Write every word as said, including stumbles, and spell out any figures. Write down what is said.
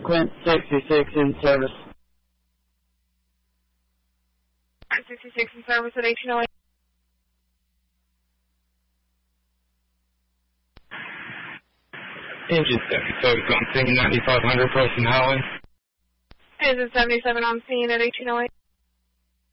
Quint sixty-six in service. sixty-six in service at eighteen oh eight. Engine seventy-seven on scene, ninety-five hundred Preston Highway. Engine seventy-seven on scene at eighteen oh eight.